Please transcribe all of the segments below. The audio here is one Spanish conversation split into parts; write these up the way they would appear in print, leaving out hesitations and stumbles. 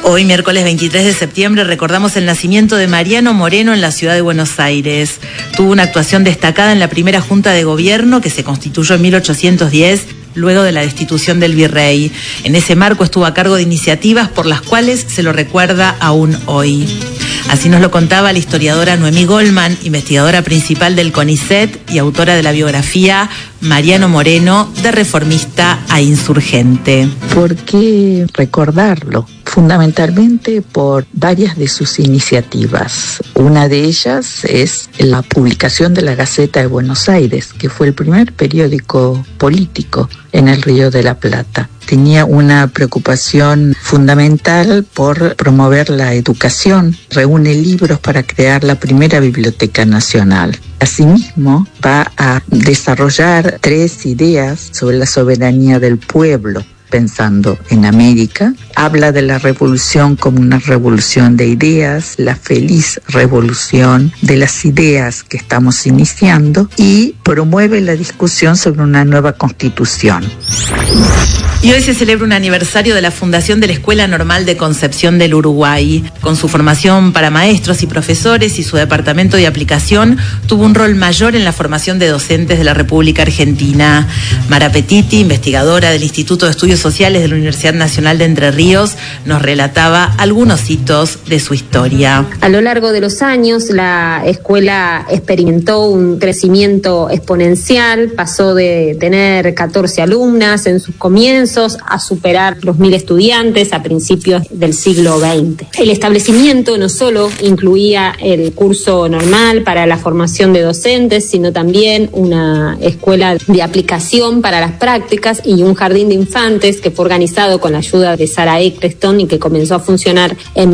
Hoy, miércoles 23 de septiembre, recordamos el nacimiento de Mariano Moreno en la ciudad de Buenos Aires. Tuvo una actuación destacada en la primera Junta de Gobierno que se constituyó en 1810, luego de la destitución del virrey. En ese marco estuvo a cargo de iniciativas por las cuales se lo recuerda aún hoy. Así nos lo contaba la historiadora Noemí Goldman, investigadora principal del CONICET y autora de la biografía Mariano Moreno, de reformista a insurgente. ¿Por qué recordarlo? Fundamentalmente por varias de sus iniciativas. Una de ellas es la publicación de la Gaceta de Buenos Aires, que fue el primer periódico político en el Río de la Plata. Tenía una preocupación fundamental por promover la educación. Reúne libros para crear la primera Biblioteca Nacional. Asimismo, va a desarrollar 3 ideas sobre la soberanía del pueblo, pensando en América. Habla de la revolución como una revolución de ideas, la feliz revolución de las ideas que estamos iniciando, y promueve la discusión sobre una nueva constitución. Y hoy se celebra un aniversario de la fundación de la Escuela Normal de Concepción del Uruguay. Con su formación para maestros y profesores y su departamento de aplicación, tuvo un rol mayor en la formación de docentes de la República Argentina. Mara Petiti, investigadora del Instituto de Estudios Sociales de la Universidad Nacional de Entre Ríos, nos relataba algunos hitos de su historia. A lo largo de los años, la escuela experimentó un crecimiento exponencial, pasó de tener 14 alumnas en sus comienzos a superar los 1000 estudiantes a principios del siglo XX. El establecimiento no solo incluía el curso normal para la formación de docentes, sino también una escuela de aplicación para las prácticas y un jardín de infantes que fue organizado con la ayuda de Sarah Eccleston y que comenzó a funcionar en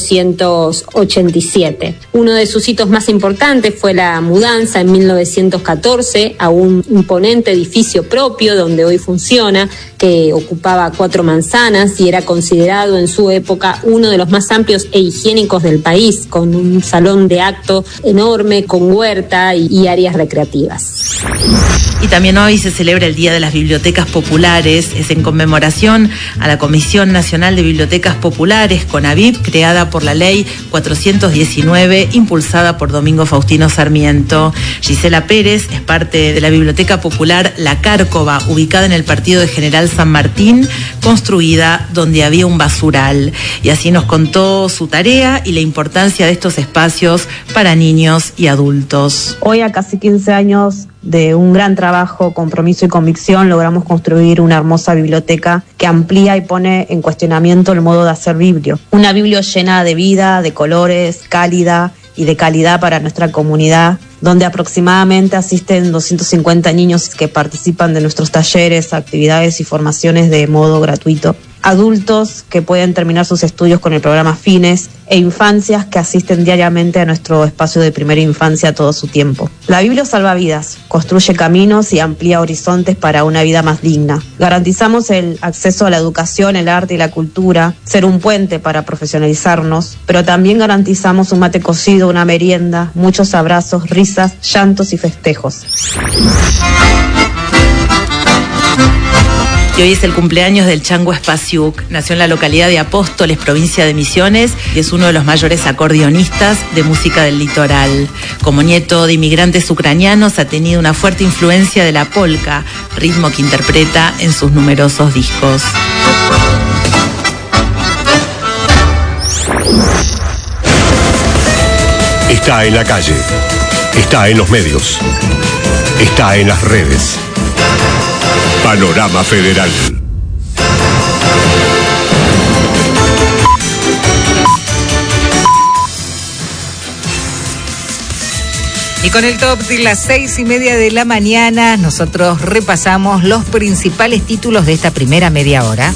1887. Uno de sus hitos más importantes fue la mudanza en 1914 a un imponente edificio propio donde hoy funciona, que ocupaba 4 manzanas y era considerado en su época uno de los más amplios e higiénicos del país, con un salón de acto enorme, con huerta y áreas recreativas. Y también hoy se celebra el Día de las Bibliotecas Populares. Es en conmemoración a la Comisión Nacional de Bibliotecas Populares, CONABIP, creada por la Ley 419, impulsada por Domingo Faustino Sarmiento. Gisela Pérez es parte de la Biblioteca Popular La Cárcova, ubicada en el partido de General San Martín, construida donde había un basural. Y así nos contó su tarea y la importancia de estos espacios para niños y adultos. Hoy, a casi 15 años de un gran trabajo, compromiso y convicción, logramos construir una hermosa biblioteca que amplía y pone en cuestionamiento el modo de hacer biblio. Una biblio llena de vida, de colores, cálida y de calidad para nuestra comunidad, donde aproximadamente asisten 250 niños que participan de nuestros talleres, actividades y formaciones de modo gratuito, adultos que pueden terminar sus estudios con el programa Fines e infancias que asisten diariamente a nuestro espacio de primera infancia todo su tiempo. La Biblia salva vidas, construye caminos y amplía horizontes para una vida más digna. Garantizamos el acceso a la educación, el arte y la cultura, ser un puente para profesionalizarnos, pero también garantizamos un mate cocido, una merienda, muchos abrazos, risas, llantos y festejos. Y hoy es el cumpleaños del Chango Spasiuk. Nació en la localidad de Apóstoles, provincia de Misiones, y es uno de los mayores acordeonistas de música del litoral. Como nieto de inmigrantes ucranianos, ha tenido una fuerte influencia de la polka, ritmo que interpreta en sus numerosos discos. Está en la calle, está en los medios, está en las redes. Panorama Federal. Y con el top de las 6:30 de la mañana, nosotros repasamos los principales títulos de esta primera media hora.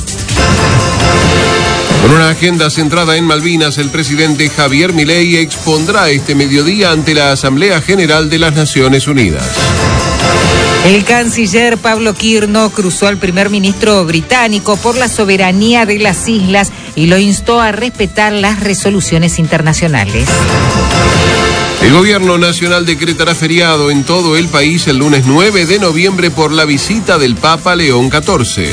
Con una agenda centrada en Malvinas, el presidente Javier Milei expondrá este mediodía ante la Asamblea General de las Naciones Unidas. El canciller Pablo Quirno cruzó al primer ministro británico por la soberanía de las islas y lo instó a respetar las resoluciones internacionales. El gobierno nacional decretará feriado en todo el país el lunes 9 de noviembre por la visita del Papa León XIV.